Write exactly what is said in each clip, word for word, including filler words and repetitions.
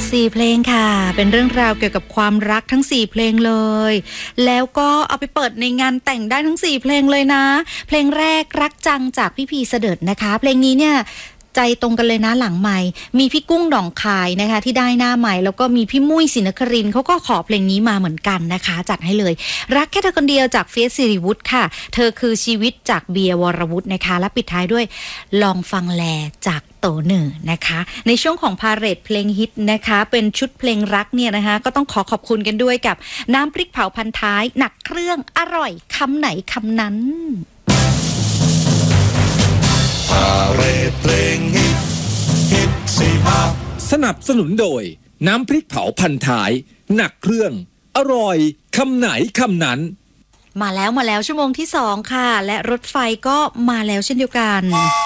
สี่เพลงค่ะเป็นเรื่องราวเกี่ยวกับความรักทั้งสี่เพลงเลยแล้วก็เอาไปเปิดในงานแต่งได้ทั้งสี่เพลงเลยนะเพลงแรกรักจังจากพี่พีเสดิร์ดนะคะเพลงนี้เนี่ยใจตรงกันเลยนะหลังใหม่มีพี่กุ้งดองคายนะคะที่ได้หน้าใหม่แล้วก็มีพี่มุ้ยศรีนครินทร์เขาก็ขอเพลงนี้มาเหมือนกันนะคะจัดให้เลยรักแค่เธอคนเดียวจากเฟียสศิริวุฒิค่ะเธอคือชีวิตจากเบียร์วรวุฒินะคะและปิดท้ายด้วยลองฟังแลจากโตหนึ่งนะคะในช่วงของพาเหรดเพลงฮิตนะคะเป็นชุดเพลงรักเนี่ยนะคะก็ต้องขอขอบคุณกันด้วยกับน้ำพริกเผาพันท้ายหนักเครื่องอร่อยคำไหนคำนั้นพาเหรดเพลงฮิตฮิตสี่ห้าสนับสนุนโดยน้ำพริกเผาพันท้ายหนักเครื่องอร่อยคำไหนคำนั้นมาแล้วมาแล้วชั่วโมงที่สองค่ะและรถไฟก็มาแล้วเช่นเดียวกัน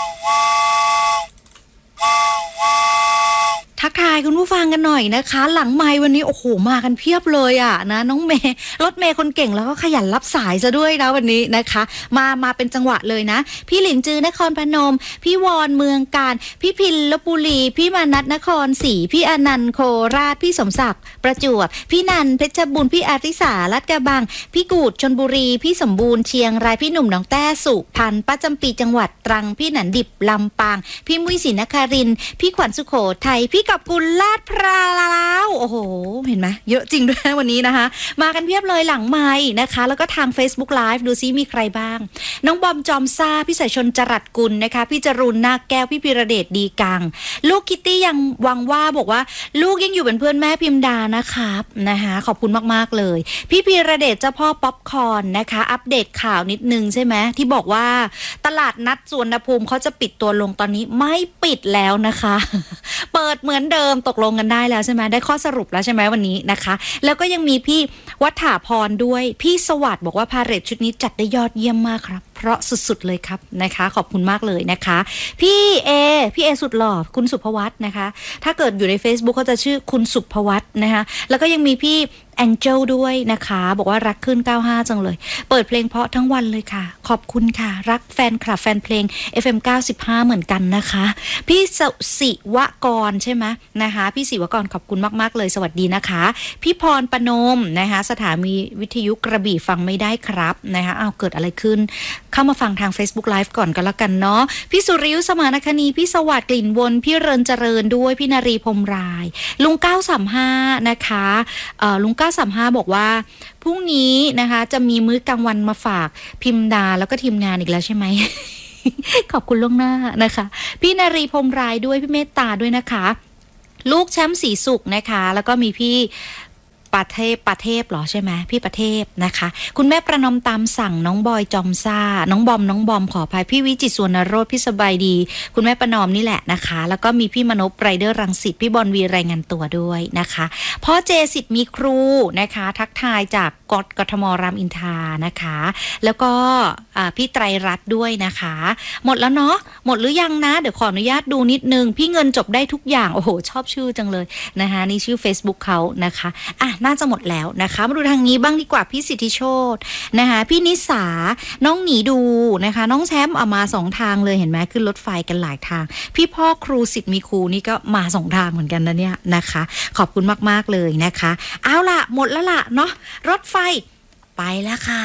ทักทายคุณผู้ฟังกันหน่อยนะคะหลังไมค์วันนี้โอ้โหมากันเพียบเลยอ่ะนะน้องเมย์รถเมย์คนเก่งแล้วก็ขยันรับสายซะด้วยนะวันนี้นะคะมามาเป็นจังหวะเลยนะพี่หลินจือนครพนมพี่วอนเมืองการพี่พินลพบุรีพี่มานัทนครศรีพี่อนันต์โคราชพี่สมศักดิ์ประจวบพี่นันเพชรบุญพี่อาริสาลาดกระบังพี่กูดชลบุรีพี่สมบูรณ์เชียงรายพี่หนุ่มหนองแต้สุพรรณป้าจำปีจังหวัดตรังพี่หนันดิบลำปางพี่มุ้ยศรีนครินทร์พี่ขวัญสุโขทัยพี่กับกุลลาดพร้าวโอ้โหเห็นไหมเยอะจริงด้วยวันนี้นะคะมากันเพียบเลยหลังไมค์นะคะแล้วก็ทาง Facebook Live ดูซิมีใครบ้างน้องบอมจอมซ่าพี่สายชนจรัสกุลนะคะพี่จรูนนาแก้วพี่พิระเดชดีกังลูกคิตตี้ยังวังว่าบอกว่าลูกยังอยู่เป็นเพื่อนแม่พิมดานะครับนะคะขอบคุณมากๆเลยพี่พิระเดชเจ้าพ่อป๊อปคอร์นนะคะอัปเดตข่าวนิดนึงใช่ไหมที่บอกว่าตลาดนัดสวนภูมิเขาจะปิดตัวลงตอนนี้ไม่ปิดแล้วนะคะเปิดเหมือนเดิมตกลงกันได้แล้วใช่ไหมได้ข้อสรุปแล้วใช่ไหมวันนี้นะคะแล้วก็ยังมีพี่วัฒาพรด้วยพี่สวัสดิ์บอกว่าพาเหรดชุดนี้จัดได้ยอดเยี่ยมมากครับเพราะสุดๆเลยครับนะคะขอบคุณมากเลยนะคะพี่เอพี่เอสุดหล่อคุณสุภวัฒน์นะคะถ้าเกิดอยู่ใน Facebook เขาจะชื่อคุณสุภวัฒน์นะคะแล้วก็ยังมีพี่แองเจิลด้วยนะคะบอกว่ารักขึ้นเก้าสิบห้าจังเลยเปิดเพลงเพราะทั้งวันเลยค่ะขอบคุณค่ะรักแฟนคลับแฟนเพลง เอฟ เอ็ม เก้าสิบห้าเหมือนกันนะคะพี่ศิวกรใช่ไหมนะคะพี่ศิวกรขอบคุณมากๆเลยสวัสดีนะคะพี่พรปนมนะคะสถานีวิทยุกระบี่ฟังไม่ได้ครับนะคะอ้าวเกิดอะไรขึ้นเข้ามาฟังทาง Facebook Live ก่อนก็แล้วกันเนาะพี่สุริยุสมานคณีพี่สวัสดิ์กลิ่นวนพี่เริญเจริญด้วยพี่นารีพรมรายลุงเก้าสามห้านะคะเอ่อลุงเก้าสามห้าบอกว่าพรุ่งนี้นะคะจะมีมื้อกลางวันมาฝากพิมดาแล้วก็ทีมงานอีกแล้วใช่ไหม ขอบคุณล่วงหน้านะคะพี่นารีพรมรายด้วยพี่เมตตาด้วยนะคะลูกแชมป์สีสุขนะคะแล้วก็มีพี่ประเทศประเทศหรอใช่ไหมพี่ประเทศนะคะคุณแม่ประนอมตามสั่งน้องบอยจอมซ่าน้องบอมน้องบอมขออภัยพี่วิจิตรสวนโรจน์พี่สบายดีคุณแม่ประนอมนี่แหละนะคะแล้วก็มีพี่มนพไรเดอร์รังสิตพี่บอลวีรายงานตัวด้วยนะคะพ่อเจสิทธิ์มีครูนะคะทักทายจากกทกทมรามอินทรานะคะแล้วก็พี่ไตรรัตน์ด้วยนะคะหมดแล้วเนาะหมดหรือยังนะเดี๋ยวขออนุญาตดูนิดนึงพี่เงินจบได้ทุกอย่างโอ้โหชอบชื่อจังเลยนะคะนี่ชื่อ Facebook เขานะคะอ่ะน่าจะหมดแล้วนะคะมาดูทางนี้บ้างดีกว่าพี่สิทธิโชตินะคะพี่นิสาน้องหนีดูนะคะน้องแชมป์เอามาสองทางเลยเห็นไหมขึ้นรถไฟกันหลายทางพี่พ่อครูสิทธิ์มีครูนี่ก็มาสองทางเหมือนกันนะเนี่ยนะคะขอบคุณมากๆเลยนะคะเอาล่ะหมดแล้วล่ะเนาะรถไฟไปแล้วค่ะ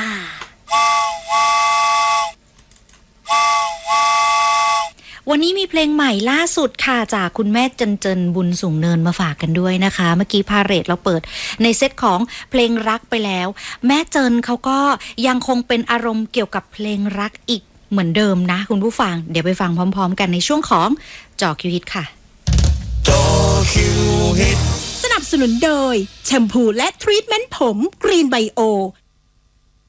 วันนี้มีเพลงใหม่ล่าสุดค่ะจากคุณแม่เจนเจนบุญสูงเนินมาฝากกันด้วยนะคะเมื่อกี้พาเหรดเราเปิดในเซตของเพลงรักไปแล้วแม่เจนเขาก็ยังคงเป็นอารมณ์เกี่ยวกับเพลงรักอีกเหมือนเดิมนะคุณผู้ฟังเดี๋ยวไปฟังพร้อมๆกันในช่วงของจอคิวฮิตค่ะจอคิวฮิตสนับสนุนโดยแชมพูและทรีทเมนต์ผมกรีนไบโอ